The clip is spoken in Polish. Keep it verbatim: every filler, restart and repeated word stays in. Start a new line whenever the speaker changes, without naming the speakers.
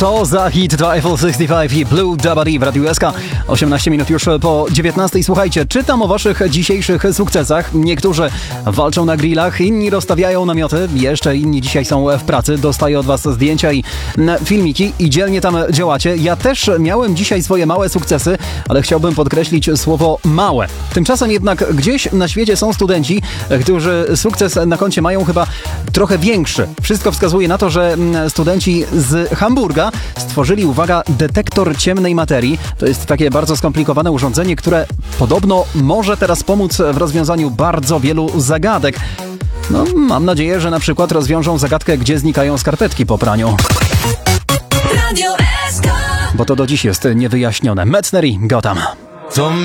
Co za hit to Eiffel sześćdziesiąt pięć i Blue Dabadi w Radiu S K. osiemnaście minut już po dziewiętnastej. Słuchajcie, czytam o waszych dzisiejszych sukcesach. Niektórzy walczą na grillach, inni rozstawiają namioty, jeszcze inni dzisiaj są w pracy. Dostaję od was zdjęcia i filmiki i dzielnie tam działacie. Ja też miałem dzisiaj swoje małe sukcesy, ale chciałbym podkreślić słowo małe. Tymczasem jednak gdzieś na świecie są studenci, którzy sukces na koncie mają chyba trochę większy. Wszystko wskazuje na to, że studenci z Hamburga stworzyli, uwaga, detektor ciemnej materii. To jest takie bardzo skomplikowane urządzenie, które podobno może teraz pomóc w rozwiązaniu bardzo wielu zagadek. No, mam nadzieję, że na przykład rozwiążą zagadkę, gdzie znikają skarpetki po praniu. Radio S K. Bo to do dziś jest niewyjaśnione. Metzner i Gotham.